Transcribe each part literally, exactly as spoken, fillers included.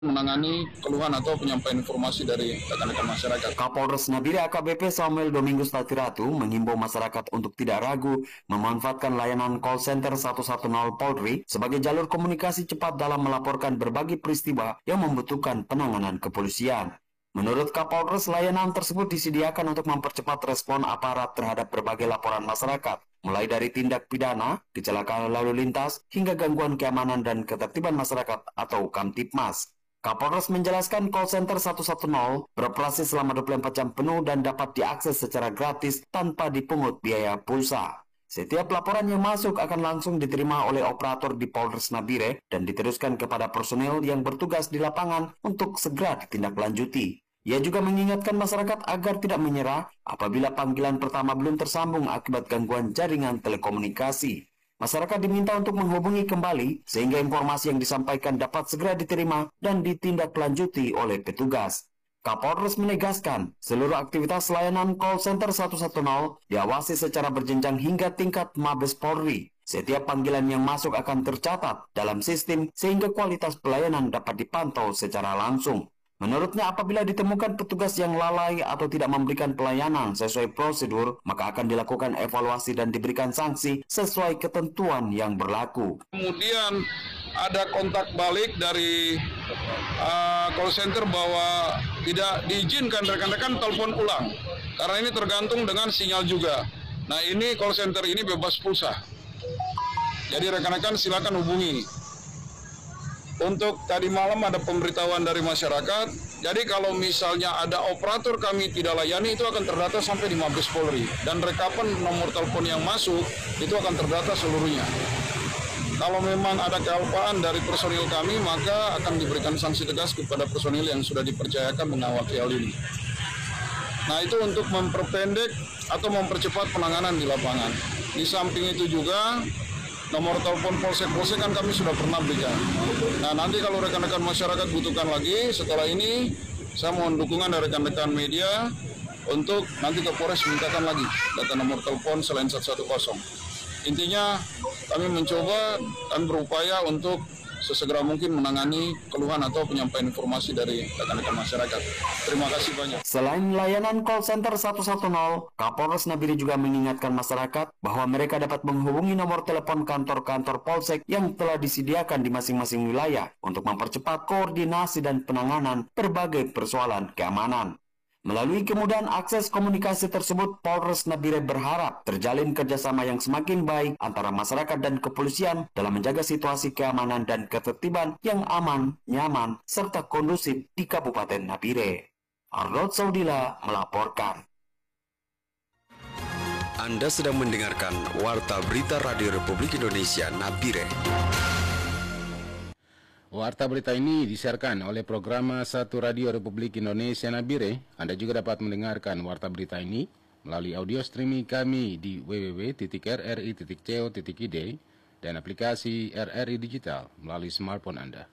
menangani keluhan atau penyampaian informasi dari rekan-rekan masyarakat. Kapolres Nabire A K B P Samuel Domingus Tatiratu mengimbau masyarakat untuk tidak ragu memanfaatkan layanan call center seratus sepuluh Polri sebagai jalur komunikasi cepat dalam melaporkan berbagai peristiwa yang membutuhkan penanganan kepolisian. Menurut Kapolres, layanan tersebut disediakan untuk mempercepat respon aparat terhadap berbagai laporan masyarakat, mulai dari tindak pidana, kecelakaan lalu lintas, hingga gangguan keamanan dan ketertiban masyarakat atau Kamtipmas. Kapolres menjelaskan call center seratus sepuluh beroperasi selama dua puluh empat jam penuh dan dapat diakses secara gratis tanpa dipungut biaya pulsa. Setiap laporan yang masuk akan langsung diterima oleh operator di Polres Nabire dan diteruskan kepada personel yang bertugas di lapangan untuk segera ditindaklanjuti. Ia juga mengingatkan masyarakat agar tidak menyerah apabila panggilan pertama belum tersambung akibat gangguan jaringan telekomunikasi. Masyarakat diminta untuk menghubungi kembali sehingga informasi yang disampaikan dapat segera diterima dan ditindaklanjuti oleh petugas. Kapolres menegaskan seluruh aktivitas layanan call center seratus sepuluh diawasi secara berjenjang hingga tingkat Mabes Polri. Setiap panggilan yang masuk akan tercatat dalam sistem sehingga kualitas pelayanan dapat dipantau secara langsung. Menurutnya, apabila ditemukan petugas yang lalai atau tidak memberikan pelayanan sesuai prosedur, maka akan dilakukan evaluasi dan diberikan sanksi sesuai ketentuan yang berlaku. Kemudian ada kontak balik dari uh, call center bahwa tidak diizinkan rekan-rekan telepon ulang, karena ini tergantung dengan sinyal juga. Nah, ini call center ini bebas pulsa, jadi rekan-rekan silakan hubungi. Untuk tadi malam ada pemberitahuan dari masyarakat, jadi kalau misalnya ada operator kami tidak layani, itu akan terdata sampai di Mabes Polri. Dan rekapan nomor telepon yang masuk, itu akan terdata seluruhnya. Kalau memang ada kealpaan dari personil kami, maka akan diberikan sanksi tegas kepada personil yang sudah dipercayakan mengawaki hal ini. Nah, itu untuk memperpendek atau mempercepat penanganan di lapangan. Di samping itu juga, nomor telepon polsek-polsek kan kami sudah pernah berikan. Nah, nanti kalau rekan-rekan masyarakat butuhkan lagi, setelah ini saya mohon dukungan dari rekan-rekan media untuk nanti ke Polres mintakan lagi data nomor telepon selain seratus sepuluh. Intinya kami mencoba dan berupaya untuk sesegera mungkin menangani keluhan atau penyampaian informasi dari rekan-rekan masyarakat. Terima kasih banyak. Selain layanan call center seratus sepuluh, Kapolres Nabire juga mengingatkan masyarakat bahwa mereka dapat menghubungi nomor telepon kantor-kantor polsek yang telah disediakan di masing-masing wilayah untuk mempercepat koordinasi dan penanganan berbagai persoalan keamanan. Melalui kemudahan akses komunikasi tersebut, Polres Nabire berharap terjalin kerjasama yang semakin baik antara masyarakat dan kepolisian dalam menjaga situasi keamanan dan ketertiban yang aman, nyaman, serta kondusif di Kabupaten Nabire. Arnold Saudila melaporkan. Anda sedang mendengarkan Warta Berita Radio Republik Indonesia Nabire. Warta berita ini disiarkan oleh Programa satu Radio Republik Indonesia Nabire. Anda juga dapat mendengarkan warta berita ini melalui audio streaming kami di w w w titik r r i titik co titik i d dan aplikasi R R I Digital melalui smartphone Anda.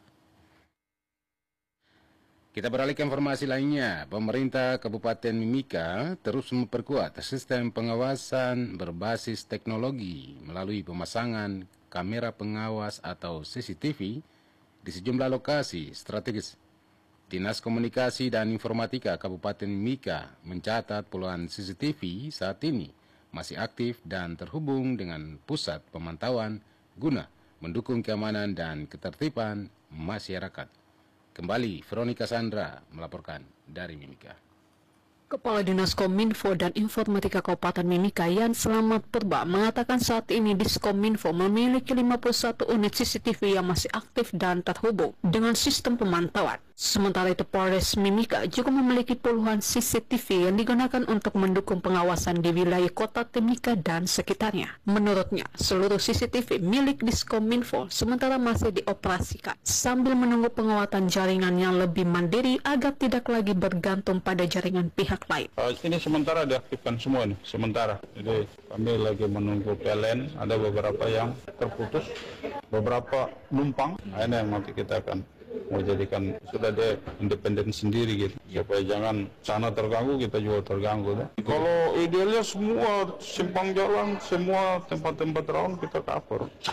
Kita beralih ke informasi lainnya. Pemerintah Kabupaten Mimika terus memperkuat sistem pengawasan berbasis teknologi melalui pemasangan kamera pengawas atau C C T V di sejumlah lokasi strategis. Dinas Komunikasi dan Informatika Kabupaten Mimika mencatat puluhan C C T V saat ini masih aktif dan terhubung dengan pusat pemantauan guna mendukung keamanan dan ketertiban masyarakat. Kembali, Veronica Sandra melaporkan dari Mimika. Kepala Dinas Kominfo dan Informatika Kabupaten Mimika, Yan Selamat Purba, mengatakan saat ini Diskominfo memiliki lima puluh satu unit C C T V yang masih aktif dan terhubung dengan sistem pemantauan. Sementara itu, Polres Mimika juga memiliki puluhan C C T V yang digunakan untuk mendukung pengawasan di wilayah kota Mimika dan sekitarnya. Menurutnya, seluruh C C T V milik Diskominfo sementara masih dioperasikan sambil menunggu penguatan jaringan yang lebih mandiri agar tidak lagi bergantung pada jaringan pihak lain. Uh, ini sementara diaktifkan semua nih, sementara. Jadi kami lagi menunggu P L N, ada beberapa yang terputus, beberapa numpang. Nah, ini yang nanti kita akan mau jadikan sudah dia independen sendiri gitu, supaya jangan sana terganggu, kita juga terganggu. Deh. Kalau idealnya semua simpang jalan, semua tempat-tempat rawan kita cover.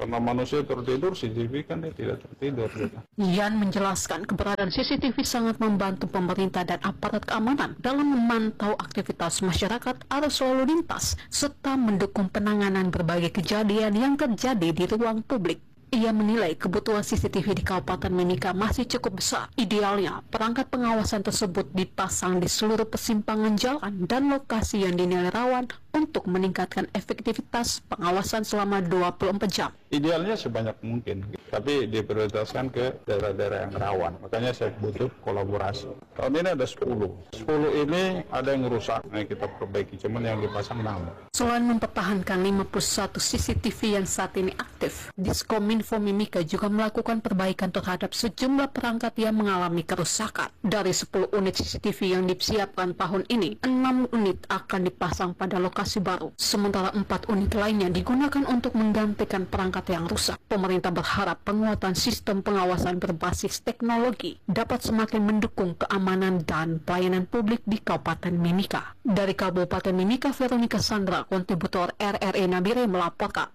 Karena manusia tertidur, C C T V kan dia tidak tertidur. Gitu. Yan menjelaskan keberadaan C C T V sangat membantu pemerintah dan aparat keamanan dalam memantau aktivitas masyarakat, arus lalu lintas, serta mendukung penanganan berbagai kejadian yang terjadi di ruang publik. Ia menilai kebutuhan C C T V di Kabupaten Mimika masih cukup besar. Idealnya, perangkat pengawasan tersebut dipasang di seluruh persimpangan jalan dan lokasi yang dinilai rawan untuk meningkatkan efektivitas pengawasan selama dua puluh empat jam. Idealnya sebanyak mungkin, tapi diprioritaskan ke daerah-daerah yang rawan. Makanya saya butuh kolaborasi. Tahun ini ada sepuluh. sepuluh ini ada yang rusak, nah kita perbaiki, cuman yang dipasang enam. Selain mempertahankan lima puluh satu C C T V yang saat ini aktif, Diskominfo Mimika juga melakukan perbaikan terhadap sejumlah perangkat yang mengalami kerusakan. Dari sepuluh unit C C T V yang disiapkan tahun ini, enam unit akan dipasang pada lokasi baru, sementara empat unit lainnya digunakan untuk menggantikan perangkat yang rusak. Pemerintah berharap penguatan sistem pengawasan berbasis teknologi dapat semakin mendukung keamanan dan pelayanan publik di Kabupaten Mimika. Dari Kabupaten Mimika, Veronica Sandra, kontributor R R I Nabire melaporkan.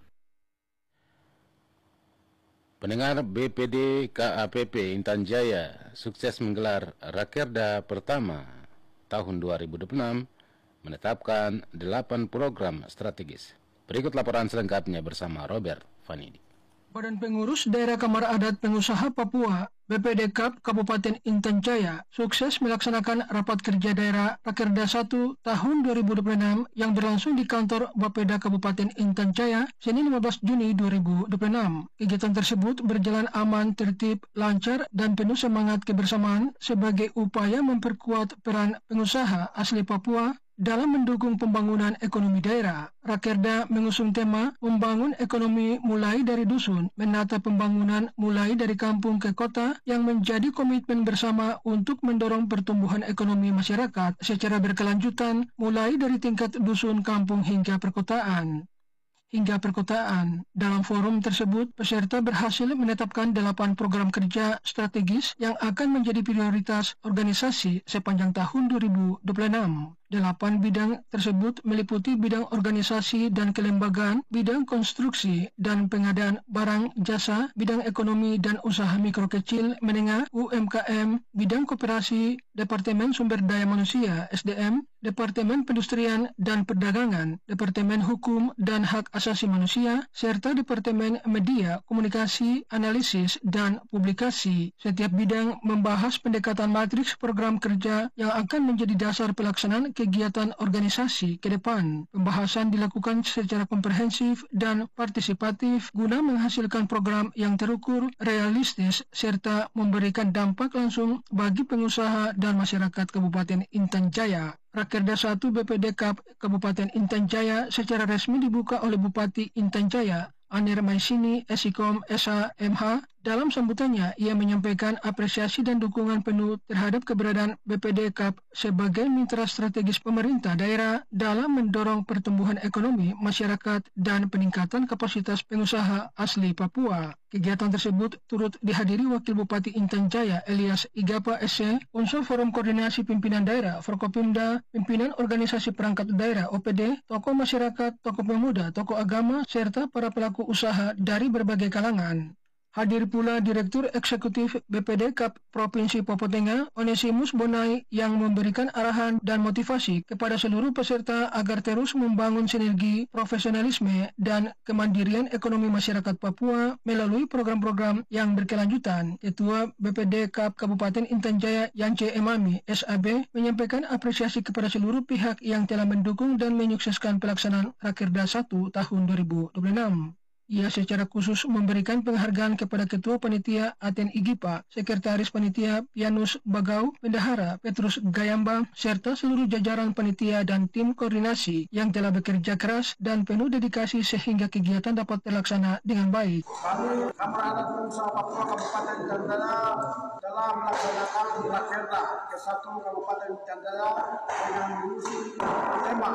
Pendengar, B P D K A P P Intan Jaya sukses menggelar Rakerda pertama tahun dua ribu dua puluh enam, menetapkan delapan program strategis. Berikut laporan selengkapnya bersama Robert Vanidi. Badan Pengurus Daerah Kamar Adat Pengusaha Papua B P D K A P Kabupaten Intan Jaya sukses melaksanakan rapat kerja daerah Rakerda satu tahun dua ribu dua puluh enam yang berlangsung di kantor Bapeda Kabupaten Intan Jaya Senin lima belas Juni dua ribu dua puluh enam. Kegiatan tersebut berjalan aman, tertib, lancar, dan penuh semangat kebersamaan sebagai upaya memperkuat peran pengusaha asli Papua dalam mendukung pembangunan ekonomi daerah. Rakerda mengusung tema membangun ekonomi mulai dari dusun, menata pembangunan mulai dari kampung ke kota yang menjadi komitmen bersama untuk mendorong pertumbuhan ekonomi masyarakat secara berkelanjutan mulai dari tingkat dusun, kampung hingga perkotaan. Hingga perkotaan. Dalam forum tersebut, peserta berhasil menetapkan delapan program kerja strategis yang akan menjadi prioritas organisasi sepanjang tahun dua ribu dua puluh enam. Delapan bidang tersebut meliputi bidang organisasi dan kelembagaan, bidang konstruksi dan pengadaan barang jasa, bidang ekonomi dan usaha mikro kecil menengah U M K M, bidang koperasi, Departemen Sumber Daya Manusia S D M, Departemen Perindustrian dan Perdagangan, Departemen Hukum dan Hak Asasi Manusia, serta Departemen Media, Komunikasi, Analisis, dan Publikasi. Setiap bidang membahas pendekatan matriks program kerja yang akan menjadi dasar pelaksanaan kegiatan organisasi ke depan. Pembahasan dilakukan secara komprehensif dan partisipatif guna menghasilkan program yang terukur, realistis, serta memberikan dampak langsung bagi pengusaha dan masyarakat Kabupaten Intan Jaya. Rakerda satu B P D K A P Kabupaten Intan Jaya secara resmi dibuka oleh Bupati Intan Jaya, Anir Maisini, Esikom S H M H. Dalam sambutannya, ia menyampaikan apresiasi dan dukungan penuh terhadap keberadaan B P D K A P sebagai mitra strategis pemerintah daerah dalam mendorong pertumbuhan ekonomi masyarakat dan peningkatan kapasitas pengusaha asli Papua. Kegiatan tersebut turut dihadiri Wakil Bupati Intan Jaya Elias Igapa S C, unsur Forum Koordinasi Pimpinan Daerah Forkopimda, pimpinan organisasi perangkat daerah O P D, tokoh masyarakat, tokoh pemuda, tokoh agama, serta para pelaku usaha dari berbagai kalangan. Hadir pula Direktur Eksekutif B P D K A P Provinsi Papua Tengah, Onesimus Bonai, yang memberikan arahan dan motivasi kepada seluruh peserta agar terus membangun sinergi, profesionalisme, dan kemandirian ekonomi masyarakat Papua melalui program-program yang berkelanjutan. Ketua B P D K A P Kabupaten Intan Jaya Yance Emami S A B menyampaikan apresiasi kepada seluruh pihak yang telah mendukung dan menyukseskan pelaksanaan Rakerda satu tahun dua ribu dua puluh enam. Ia secara khusus memberikan penghargaan kepada Ketua Panitia Aten Igipa, Sekretaris Panitia Pianus Bagau, Bendahara Petrus Gayamba, serta seluruh jajaran panitia dan tim koordinasi yang telah bekerja keras dan penuh dedikasi sehingga kegiatan dapat terlaksana dengan baik. Kami Kamar Adat Pengusaha Papua Kabupaten Intan Jaya telah melaksanakan Rakerda ke satu Kabupaten Intan Jaya dengan mengusung tema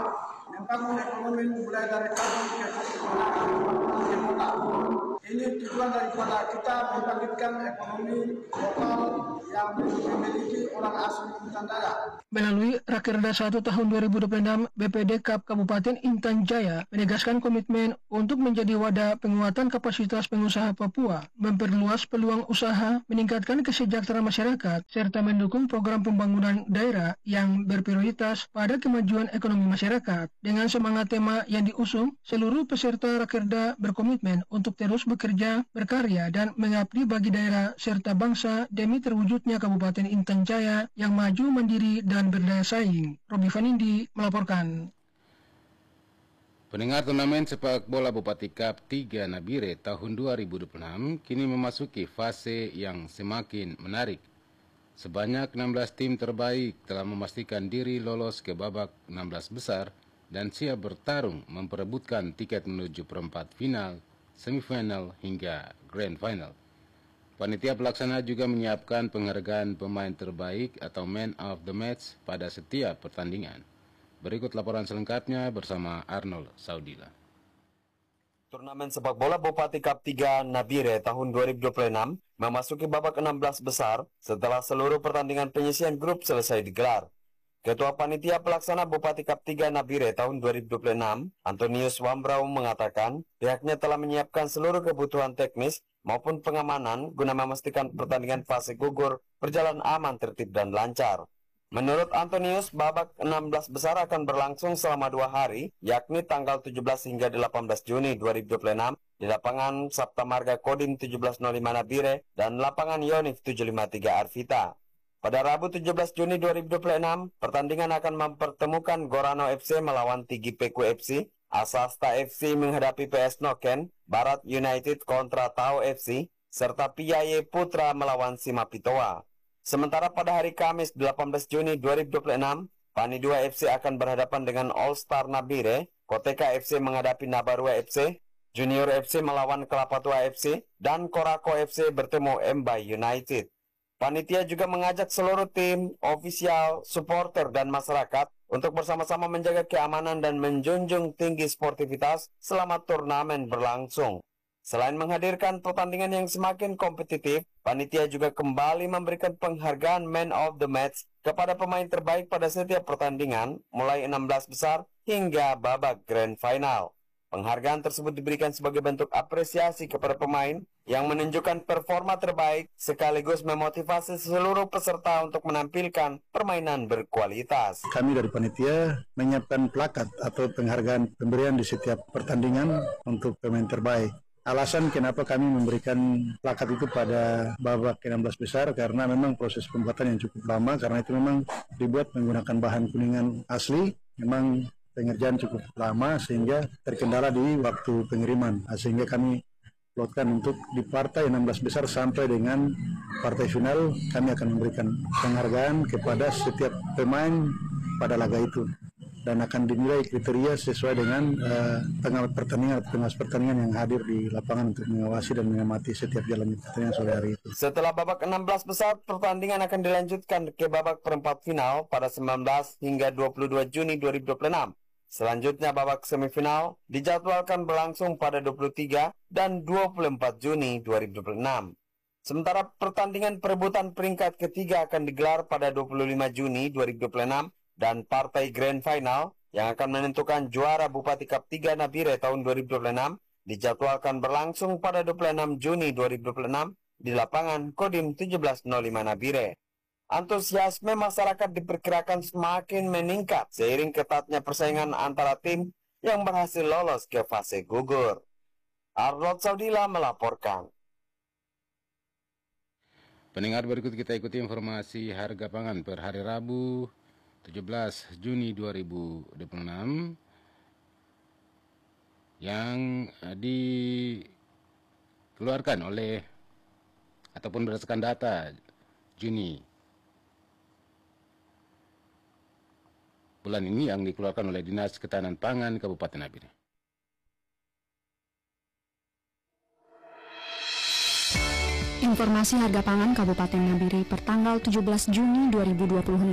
membangun ekonomi mulai dari pagi ke kota. Ini tujuan daripada kita membangkitkan ekonomi lokal yang dimiliki orang asli Nusantara. Melalui Rakerda satu tahun dua ribu dua puluh enam, B P D Kap Kabupaten Intan Jaya menegaskan komitmen untuk menjadi wadah penguatan kapasitas pengusaha Papua, memperluas peluang usaha, meningkatkan kesejahteraan masyarakat, serta mendukung program pembangunan daerah yang berprioritas pada kemajuan ekonomi masyarakat. Dengan semangat tema yang diusung, seluruh peserta Rakerda berkomitmen untuk terus bekerja, berkarya, dan mengabdi bagi daerah serta bangsa demi terwujudnya Kabupaten Intan Jaya yang maju, mandiri, dan berdaya saing. Robi Vanindi melaporkan. Pendengar, turnamen sepak bola Bupati Cup tiga Nabire tahun dua ribu dua puluh enam kini memasuki fase yang semakin menarik. Sebanyak enam belas tim terbaik telah memastikan diri lolos ke babak enam belas besar dan siap bertarung memperebutkan tiket menuju perempat final, semifinal hingga grand final. Panitia pelaksana juga menyiapkan penghargaan pemain terbaik atau man of the match pada setiap pertandingan. Berikut laporan selengkapnya bersama Arnold Saudila. Turnamen sepak bola Bupati Cup tiga Nabire tahun dua ribu dua puluh enam memasuki babak enam belas besar setelah seluruh pertandingan penyisihan grup selesai digelar. Ketua Panitia Pelaksana Bupati Cup tiga Nabire tahun dua ribu dua puluh enam, Antonius Wambrau mengatakan pihaknya telah menyiapkan seluruh kebutuhan teknis maupun pengamanan guna memastikan pertandingan fase gugur berjalan aman, tertib, dan lancar. Menurut Antonius, babak enam belas besar akan berlangsung selama dua hari, yakni tanggal tujuh belas hingga delapan belas Juni dua ribu dua puluh enam di lapangan Sabta Marga Kodim tujuh belas nol lima Nabire dan lapangan Yonif tujuh lima tiga Arvita. Pada Rabu tujuh belas Juni dua ribu dua puluh enam, pertandingan akan mempertemukan Gorano F C melawan Tigi Peku F C, Asasta F C menghadapi P S Noken, Barat United kontra Tao F C, serta Piaye Putra melawan Simapitoa. Sementara pada hari Kamis delapan belas Juni dua ribu dua puluh enam, Pani dua F C akan berhadapan dengan All Star Nabire, Koteka F C menghadapi Nabarua F C, Junior F C melawan Kelapa Tua F C, dan Korako F C bertemu Mbai United. Panitia juga mengajak seluruh tim, ofisial, supporter, dan masyarakat untuk bersama-sama menjaga keamanan dan menjunjung tinggi sportivitas selama turnamen berlangsung. Selain menghadirkan pertandingan yang semakin kompetitif, panitia juga kembali memberikan penghargaan Man of the Match kepada pemain terbaik pada setiap pertandingan, mulai enam belas besar hingga babak grand final. Penghargaan tersebut diberikan sebagai bentuk apresiasi kepada pemain yang menunjukkan performa terbaik sekaligus memotivasi seluruh peserta untuk menampilkan permainan berkualitas. Kami dari panitia menyiapkan plakat atau penghargaan pemberian di setiap pertandingan untuk pemain terbaik. Alasan kenapa kami memberikan plakat itu pada babak enam belas besar karena memang proses pembuatan yang cukup lama, karena itu memang dibuat menggunakan bahan kuningan asli. Memang pengerjaan cukup lama sehingga terkendala di waktu pengiriman, sehingga kami plotkan untuk di partai enam belas besar sampai dengan partai final kami akan memberikan penghargaan kepada setiap pemain pada laga itu dan akan dinilai kriteria sesuai dengan uh, pengamat pertandingan atau pengawas pertandingan yang hadir di lapangan untuk mengawasi dan mengamati setiap jalannya pertandingan sore hari itu. Setelah babak enam belas besar, pertandingan akan dilanjutkan ke babak perempat final pada sembilan belas hingga dua puluh dua Juni dua ribu dua puluh enam. Selanjutnya babak semifinal dijadwalkan berlangsung pada dua puluh tiga dan dua puluh empat Juni dua ribu dua puluh enam. Sementara pertandingan perebutan peringkat ketiga akan digelar pada dua puluh lima Juni dua ribu dua puluh enam dan partai grand final yang akan menentukan juara Bupati Cup tiga Nabire tahun dua ribu dua puluh enam dijadwalkan berlangsung pada dua puluh enam Juni dua ribu dua puluh enam di lapangan Kodim tujuh belas nol lima Nabire. Antusiasme masyarakat diperkirakan semakin meningkat seiring ketatnya persaingan antara tim yang berhasil lolos ke fase gugur. Arnold Saudila melaporkan. Pendengar, berikut kita ikuti informasi harga pangan per hari Rabu tujuh belas Juni dua ribu dua puluh enam yang dikeluarkan oleh ataupun berdasarkan data Juni bulan ini yang dikeluarkan oleh Dinas Ketahanan Pangan Kabupaten Nabire. Informasi harga pangan Kabupaten Nabire per tanggal tujuh belas Juni dua ribu dua puluh enam.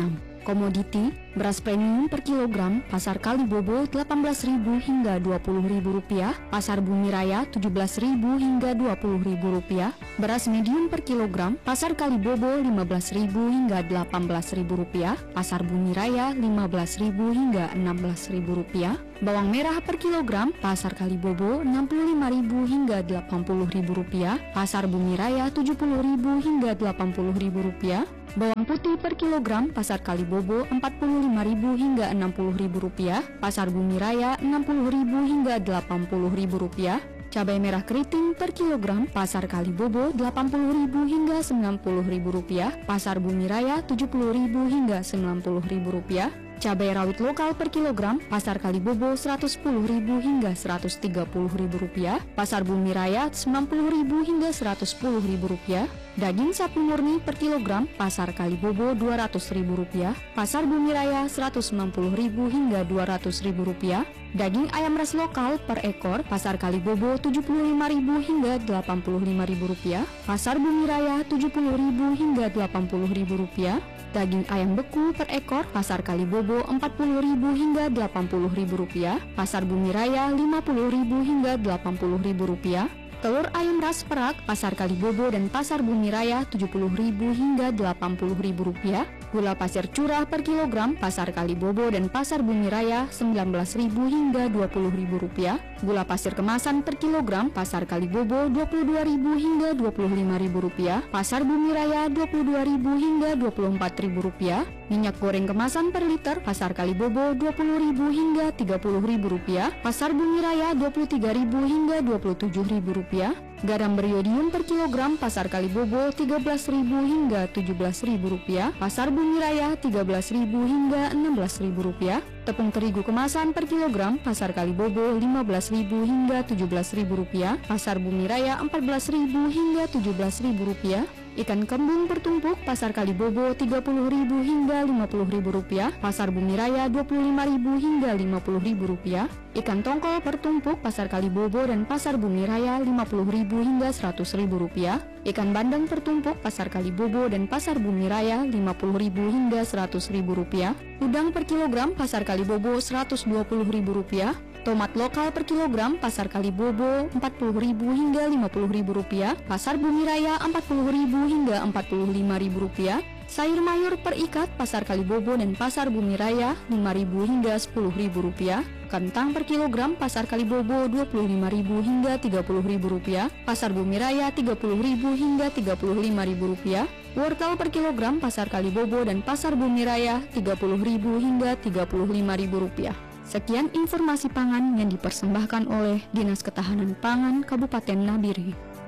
Komoditi, beras premium per kilogram, pasar Kalibobo delapan belas ribu hingga dua puluh ribu rupiah, pasar Bumi Raya tujuh belas ribu hingga dua puluh ribu rupiah, beras medium per kilogram, pasar Kalibobo lima belas ribu hingga delapan belas ribu rupiah, pasar Bumi Raya lima belas ribu hingga enam belas ribu rupiah, bawang merah per kilogram, pasar Kalibobo enam puluh lima ribu hingga delapan puluh ribu rupiah, pasar Bumi Raya tujuh puluh ribu hingga delapan puluh ribu rupiah, bawang putih per kilogram, pasar Kalibobo empat puluh lima ribu hingga enam puluh ribu rupiah, pasar Bumi Raya enam puluh ribu hingga delapan puluh ribu rupiah, cabai merah keriting per kilogram, pasar Kalibobo delapan puluh ribu hingga sembilan puluh ribu rupiah, pasar Bumi Raya tujuh puluh ribu hingga sembilan puluh ribu rupiah, cabai rawit lokal per kilogram, pasar Kalibobo seratus sepuluh ribu hingga seratus tiga puluh ribu rupiah, pasar Bumi Raya sembilan puluh ribu hingga seratus sepuluh ribu rupiah, daging sapi murni per kilogram, pasar Kalibobo dua ratus ribu rupiah, pasar Bumi Raya seratus sembilan puluh ribu hingga dua ratus ribu rupiah, daging ayam ras lokal per ekor, pasar Kalibobo tujuh puluh lima ribu hingga delapan puluh lima ribu rupiah, pasar Bumi Raya tujuh puluh ribu hingga delapan puluh ribu rupiah, daging ayam beku per ekor, pasar Kalibobo empat puluh ribu hingga delapan puluh ribu rupiah, pasar Bumi Raya lima puluh ribu hingga delapan puluh ribu rupiah, telur ayam ras perak, pasar Kalibobo dan pasar Bumi Raya tujuh puluh ribu hingga delapan puluh ribu rupiah, gula pasir curah per kilogram, pasar Kalibobo dan pasar Bumi Raya sembilan belas ribu hingga dua puluh ribu rupiah, gula pasir kemasan per kilogram, pasar Kalibobo dua puluh dua ribu hingga dua puluh lima ribu rupiah, pasar Bumi Raya dua puluh dua ribu hingga dua puluh empat ribu rupiah, minyak goreng kemasan per liter, pasar Kalibobo dua puluh ribu hingga tiga puluh ribu rupiah, pasar Bumi Raya dua puluh tiga ribu hingga dua puluh tujuh ribu rupiah, garam beriodium per kilogram, pasar Kalibobo tiga belas ribu hingga tujuh belas ribu rupiah, pasar Bumi Raya tiga belas ribu hingga enam belas ribu rupiah, tepung terigu kemasan per kilogram, pasar Kalibobo lima belas ribu hingga tujuh belas ribu rupiah, pasar Bumi Raya empat belas ribu hingga tujuh belas ribu rupiah, ikan kembung bertumpuk, pasar Kalibobo tiga puluh ribu hingga lima puluh ribu rupiah, pasar Bumi Raya dua puluh lima ribu hingga lima puluh ribu rupiah, ikan tongkol bertumpuk, pasar Kalibobo dan pasar Bumi Raya lima puluh ribu hingga seratus ribu rupiah, ikan bandeng bertumpuk, pasar Kalibobo dan pasar Bumi Raya lima puluh ribu hingga seratus ribu rupiah, udang per kilogram, pasar Kalibobo seratus dua puluh ribu rupiah, tomat lokal per kilogram, pasar Kalibobo empat puluh ribu hingga lima puluh ribu rupiah, pasar Bumi Raya empat puluh ribu hingga empat puluh lima ribu rupiah, sayur mayur per ikat, pasar Kalibobo dan pasar Bumi Raya lima ribu hingga sepuluh ribu rupiah, kentang per kilogram, pasar Kalibobo dua puluh lima ribu hingga tiga puluh ribu rupiah, pasar Bumi Raya tiga puluh ribu hingga tiga puluh lima ribu rupiah, wortel per kilogram, pasar Kalibobo dan pasar Bumi Raya tiga puluh ribu hingga tiga puluh lima ribu rupiah. Sekian informasi pangan yang dipersembahkan oleh Dinas Ketahanan Pangan Kabupaten Nabire.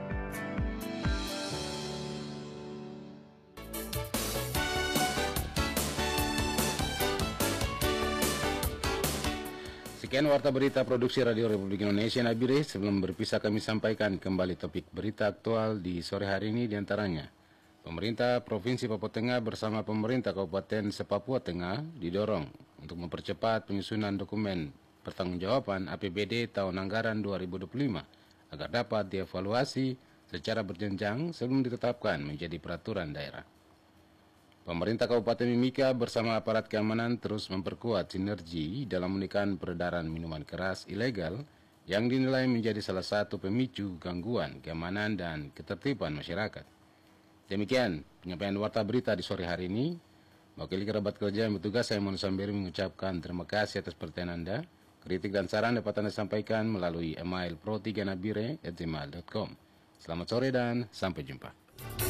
Sekian warta berita produksi Radio Republik Indonesia Nabire. Sebelum berpisah kami sampaikan kembali topik berita aktual di sore hari ini, diantaranya pemerintah Provinsi Papua Tengah bersama pemerintah Kabupaten Se-Papua Tengah didorong untuk mempercepat penyusunan dokumen pertanggungjawaban A P B D tahun anggaran dua ribu dua puluh lima agar dapat dievaluasi secara berjenjang sebelum ditetapkan menjadi peraturan daerah. Pemerintah Kabupaten Mimika bersama aparat keamanan terus memperkuat sinergi dalam menekan peredaran minuman keras ilegal yang dinilai menjadi salah satu pemicu gangguan keamanan dan ketertiban masyarakat. Demikian penyampaian warta berita di sore hari ini. Wakil kerabat kerja yang bertugas, saya Monu Sambiri mengucapkan terima kasih atas perhatian Anda. Kritik dan saran dapat Anda sampaikan melalui email pro tiga nabire at gmail dot com. Selamat sore dan sampai jumpa.